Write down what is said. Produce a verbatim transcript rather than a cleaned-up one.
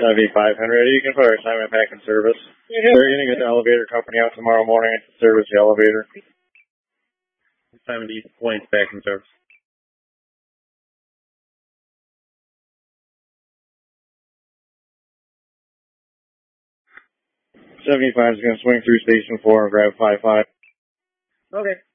seventy-five hundred. You can put our assignment back in service. They're going to get the elevator company out tomorrow morning to service the elevator. seventy points back in service. seventy-five is going to swing through station four and grab five five. Okay.